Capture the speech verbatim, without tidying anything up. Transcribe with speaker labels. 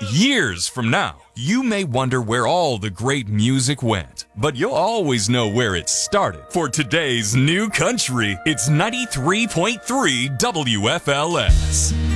Speaker 1: years from now, you may wonder where all the great music went, but you'll always know where it started. For today's new country, it's ninety-three point three W F L S.